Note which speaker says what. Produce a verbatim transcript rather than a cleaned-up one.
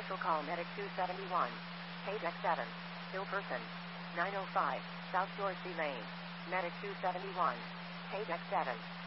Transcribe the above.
Speaker 1: Special call Medic two seventy-one. Page X seven. Ill person. nine oh five. South Dorsey Lane. Medic two seventy-one. Page X seven.